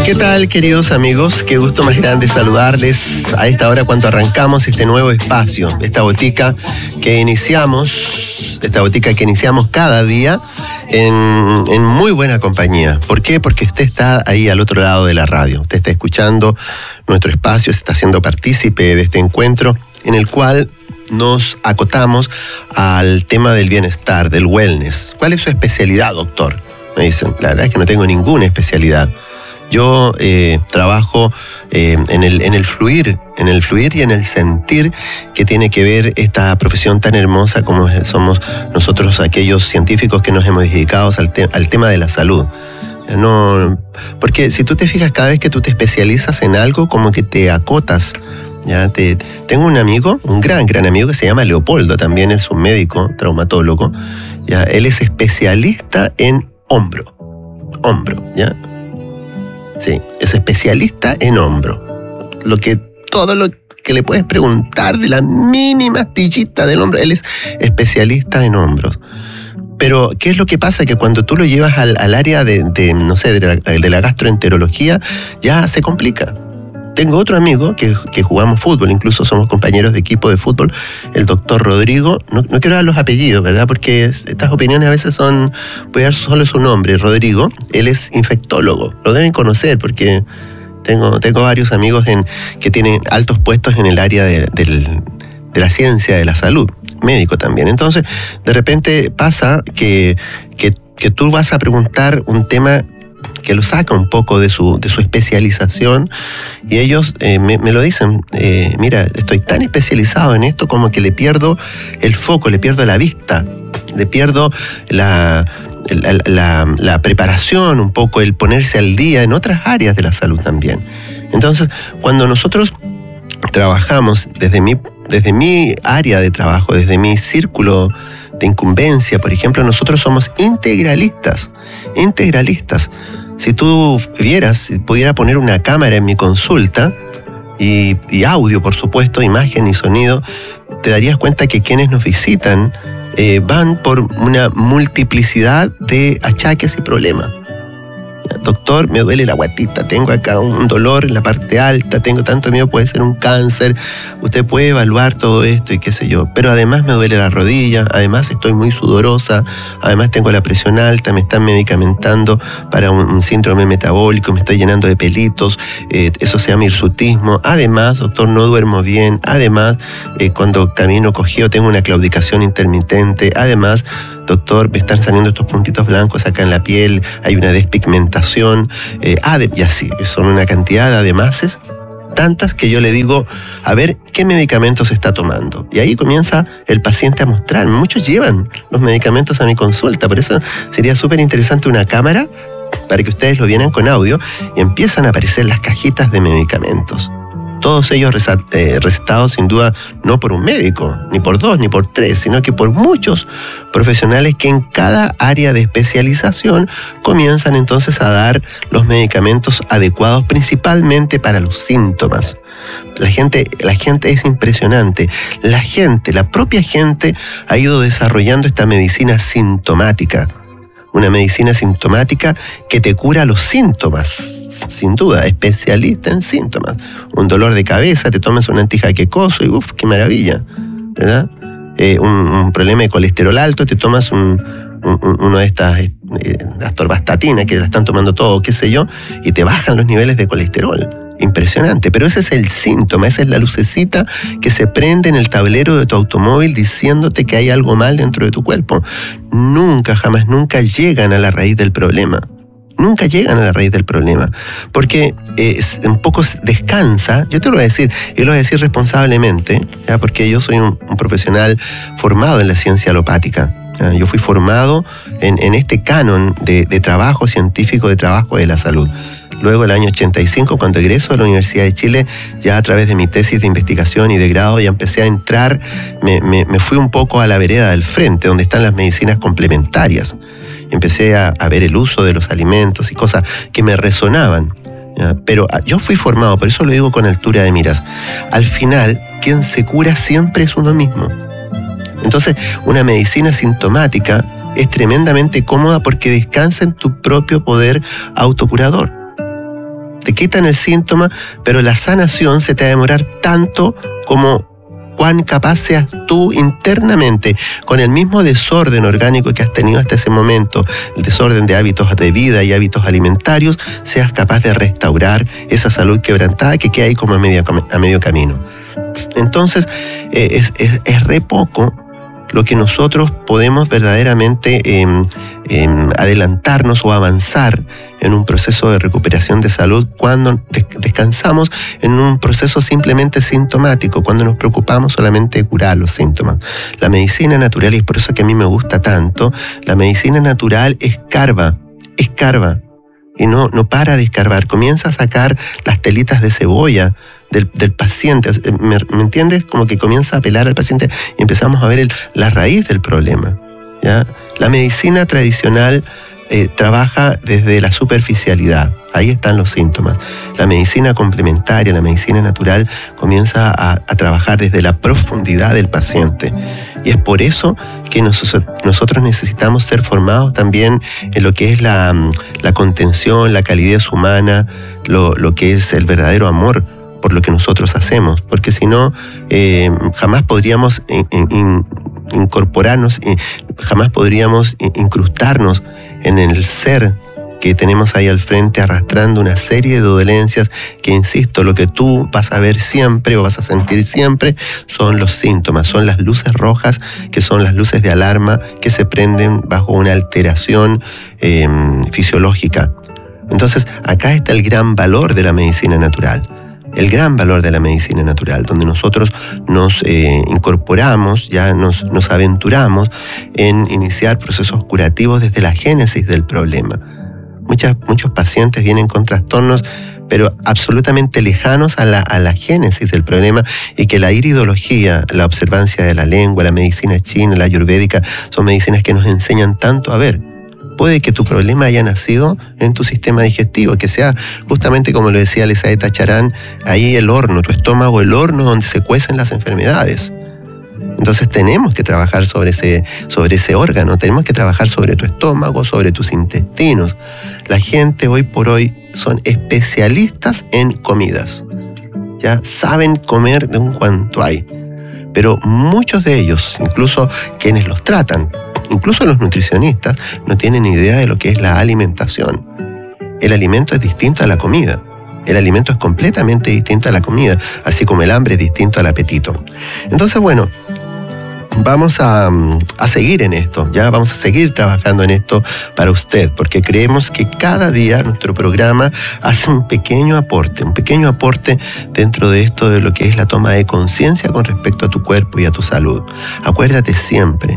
¿Qué tal, queridos amigos? Qué gusto más grande saludarles a esta hora cuando arrancamos este nuevo espacio, esta botica que iniciamos cada día en muy buena compañía. ¿Por qué? Porque usted está ahí al otro lado de la radio. Usted está escuchando nuestro espacio, se está haciendo partícipe de este encuentro en el cual nos acotamos al tema del bienestar, del wellness. ¿Cuál es su especialidad, doctor? Me dicen, la verdad es que no tengo ninguna especialidad. Yo trabajo en el fluir y en el sentir que tiene que ver esta profesión tan hermosa como somos nosotros aquellos científicos que nos hemos dedicado al tema de la salud. No, porque si tú te fijas, cada vez que tú te especializas en algo, como que te acotas. Tengo un amigo, un gran amigo que se llama Leopoldo, también es un médico, traumatólogo. ¿Ya? Él es especialista en hombro, ¿ya? Sí, es especialista en hombro. Todo lo que le puedes preguntar de la mínima astillita del hombro, él es especialista en hombros. Pero, ¿qué es lo que pasa? Que cuando tú lo llevas al área de la gastroenterología, ya se complica. Tengo otro amigo que jugamos fútbol, incluso somos compañeros de equipo de fútbol, el doctor Rodrigo. No quiero dar los apellidos, ¿verdad? Porque estas opiniones a veces voy a dar solo su nombre, Rodrigo. Él es infectólogo, lo deben conocer porque tengo varios amigos que tienen altos puestos en el área de la ciencia de la salud, médico también. Entonces, de repente pasa que tú vas a preguntar un tema que lo saca un poco de su especialización, y ellos me lo dicen, mira, estoy tan especializado en esto como que le pierdo el foco, le pierdo la vista, le pierdo la preparación, un poco el ponerse al día en otras áreas de la salud también. Entonces, cuando nosotros trabajamos desde mi área de trabajo, desde mi círculo de incumbencia, por ejemplo, nosotros somos integralistas. Si tú pudiera poner una cámara en mi consulta y audio, por supuesto, imagen y sonido, te darías cuenta que quienes nos visitan van por una multiplicidad de achaques y problemas. Doctor, me duele la guatita, tengo acá un dolor en la parte alta, tengo tanto miedo, puede ser un cáncer, usted puede evaluar todo esto y qué sé yo, pero además me duele la rodilla, además estoy muy sudorosa, además tengo la presión alta, me están medicamentando para un síndrome metabólico, me estoy llenando de pelitos, eso se llama hirsutismo, además, doctor, no duermo bien, además, cuando camino cogido tengo una claudicación intermitente, además, doctor, me están saliendo estos puntitos blancos acá en la piel, hay una despigmentación, y así, son una cantidad de ademases, tantas que yo le digo, a ver, ¿qué medicamentos está tomando? Y ahí comienza el paciente a mostrarme. Muchos llevan los medicamentos a mi consulta, por eso sería súper interesante una cámara para que ustedes lo vieran con audio y empiezan a aparecer las cajitas de medicamentos. Todos ellos recetados sin duda no por un médico, ni por dos, ni por tres, sino que por muchos profesionales que en cada área de especialización comienzan entonces a dar los medicamentos adecuados principalmente para los síntomas. La gente es impresionante. La propia gente ha ido desarrollando esta medicina sintomática. Una medicina sintomática que te cura los síntomas, sin duda, especialista en síntomas. Un dolor de cabeza, te tomas un antijaquecoso y ¡uf, qué maravilla! ¿Verdad? Un problema de colesterol alto, te tomas uno de estas atorvastatina que la están tomando todo, qué sé yo, y te bajan los niveles de colesterol. Impresionante, pero ese es el síntoma, esa es la lucecita que se prende en el tablero de tu automóvil diciéndote que hay algo mal dentro de tu cuerpo. Jamás nunca llegan a la raíz del problema. Nunca llegan a la raíz del problema. Porque un poco descansa, yo te lo voy a decir, y lo voy a decir responsablemente, ¿ya? Porque yo soy un profesional formado en la ciencia alopática. ¿Ya? Yo fui formado en este canon de trabajo científico, de trabajo de la salud. Luego, el año 85, cuando egreso de la Universidad de Chile, ya a través de mi tesis de investigación y de grado, ya empecé a entrar, me fui un poco a la vereda del frente, donde están las medicinas complementarias. Empecé a ver el uso de los alimentos y cosas que me resonaban. ¿Ya? Pero yo fui formado, por eso lo digo con altura de miras. Al final, quien se cura siempre es uno mismo. Entonces, una medicina sintomática es tremendamente cómoda porque descansa en tu propio poder autocurador. quitan el síntoma, pero la sanación se te va a demorar tanto como cuán capaz seas tú internamente, con el mismo desorden orgánico que has tenido hasta ese momento, el desorden de hábitos de vida y hábitos alimentarios, seas capaz de restaurar esa salud quebrantada que queda ahí como a medio camino. Entonces, es re poco lo que nosotros podemos verdaderamente adelantarnos o avanzar en un proceso de recuperación de salud cuando descansamos en un proceso simplemente sintomático, cuando nos preocupamos solamente de curar los síntomas. La medicina natural, y es por eso que a mí me gusta tanto, la medicina natural escarba y no para de escarbar, comienza a sacar las telitas de cebolla del paciente, ¿me entiendes? Como que comienza a apelar al paciente y empezamos a ver la raíz del problema, ¿ya? La medicina tradicional trabaja desde la superficialidad, ahí están los síntomas. La medicina complementaria, la medicina natural comienza a trabajar desde la profundidad del paciente. Y es por eso que nosotros necesitamos ser formados también en lo que es la contención, la calidez humana, lo que es el verdadero amor por lo que nosotros hacemos, porque si no, jamás podríamos incorporarnos, jamás podríamos incrustarnos en el ser que tenemos ahí al frente, arrastrando una serie de dolencias que, insisto, lo que tú vas a ver siempre o vas a sentir siempre son los síntomas, son las luces rojas, que son las luces de alarma que se prenden bajo una alteración fisiológica. Entonces, acá está el gran valor de la medicina natural. El gran valor de la medicina natural, donde nosotros nos incorporamos, ya nos aventuramos en iniciar procesos curativos desde la génesis del problema. Muchos pacientes vienen con trastornos, pero absolutamente lejanos a la génesis del problema, y que la iridología, la observancia de la lengua, la medicina china, la ayurvédica, son medicinas que nos enseñan tanto a ver. Puede que tu problema haya nacido en tu sistema digestivo, que sea justamente como lo decía Elizabeth Charán, ahí el horno, tu estómago, el horno donde se cuecen las enfermedades. Entonces tenemos que trabajar sobre ese órgano, tenemos que trabajar sobre tu estómago, sobre tus intestinos. La gente hoy por hoy son especialistas en comidas. Ya saben comer de un cuanto hay. Pero muchos de ellos, incluso quienes los tratan, incluso los nutricionistas, no tienen idea de lo que es la alimentación. El alimento es distinto a la comida. El alimento es completamente distinto a la comida, así como el hambre es distinto al apetito. Entonces, bueno, vamos a seguir en esto, ya vamos a seguir trabajando en esto para usted, porque creemos que cada día nuestro programa hace un pequeño aporte dentro de esto de lo que es la toma de conciencia con respecto a tu cuerpo y a tu salud. Acuérdate siempre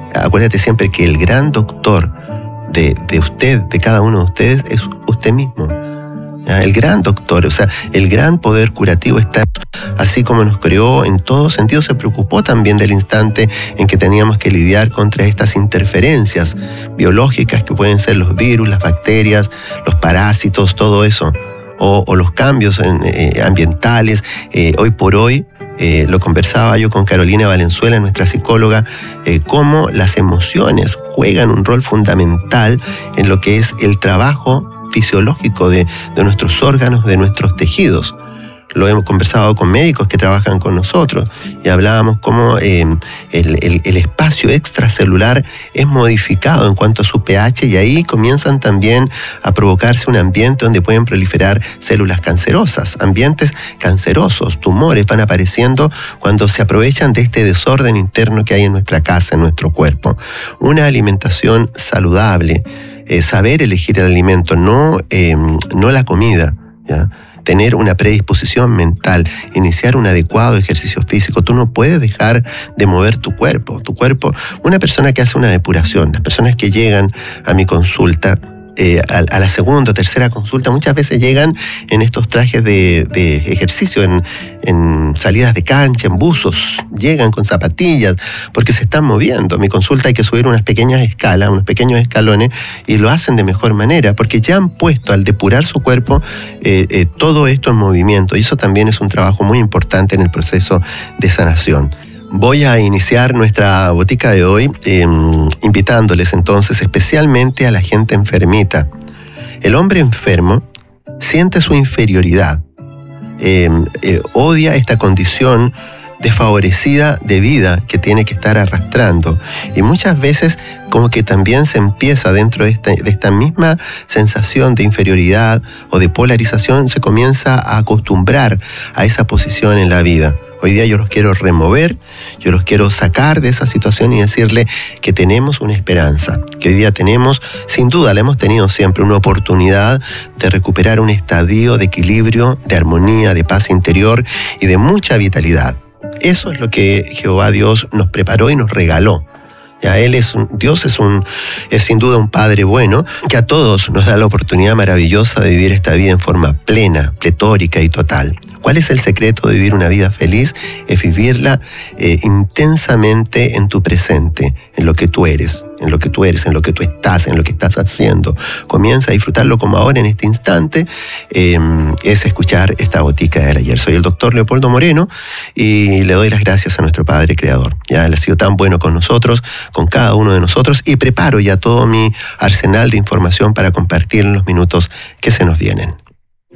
que el gran doctor de usted, de cada uno de ustedes, es usted mismo. El gran doctor, o sea, el gran poder curativo está, así como nos creó en todo sentido, se preocupó también del instante en que teníamos que lidiar contra estas interferencias biológicas que pueden ser los virus, las bacterias, los parásitos, todo eso, o los cambios ambientales. Hoy por hoy, lo conversaba yo con Carolina Valenzuela, nuestra psicóloga, cómo las emociones juegan un rol fundamental en lo que es el trabajo fisiológico de nuestros órganos, de nuestros tejidos. Lo hemos conversado con médicos que trabajan con nosotros y hablábamos cómo el espacio extracelular es modificado en cuanto a su pH, y ahí comienzan también a provocarse un ambiente donde pueden proliferar células cancerosas, ambientes cancerosos, tumores van apareciendo cuando se aprovechan de este desorden interno que hay en nuestra casa, en nuestro cuerpo. Una alimentación saludable, saber elegir el alimento, no la comida, ¿ya? Tener una predisposición mental, iniciar un adecuado ejercicio físico. Tú no puedes dejar de mover tu cuerpo. Una persona que hace una depuración, las personas que llegan a mi consulta, a la segunda o tercera consulta, muchas veces llegan en estos trajes de ejercicio, en salidas de cancha, en buzos, llegan con zapatillas, porque se están moviendo. A mi consulta hay que subir unas pequeñas escalas, unos pequeños escalones, y lo hacen de mejor manera, porque ya han puesto al depurar su cuerpo todo esto en movimiento, y eso también es un trabajo muy importante en el proceso de sanación. Voy a iniciar nuestra botica de hoy invitándoles entonces especialmente a la gente enfermita. El hombre enfermo siente su inferioridad, odia esta condición desfavorecida de vida que tiene que estar arrastrando. Y muchas veces como que también se empieza dentro de esta misma sensación de inferioridad o de polarización, se comienza a acostumbrar a esa posición en la vida. Hoy día yo los quiero remover, yo los quiero sacar de esa situación y decirle que tenemos una esperanza, que hoy día tenemos, sin duda la hemos tenido siempre, una oportunidad de recuperar un estadio de equilibrio, de armonía, de paz interior y de mucha vitalidad. Eso es lo que Jehová Dios nos preparó y nos regaló. Ya, Dios es sin duda un Padre bueno, que a todos nos da la oportunidad maravillosa de vivir esta vida en forma plena, pletórica y total. ¿Cuál es el secreto de vivir una vida feliz? Es vivirla intensamente en tu presente, en lo que tú eres, en lo que tú estás, en lo que estás haciendo. Comienza a disfrutarlo como ahora en este instante, es escuchar esta botica del ayer. Soy el doctor Leopoldo Moreno y le doy las gracias a nuestro Padre Creador. Ya Él ha sido tan bueno con nosotros, con cada uno de nosotros, y preparo ya todo mi arsenal de información para compartir en los minutos que se nos vienen.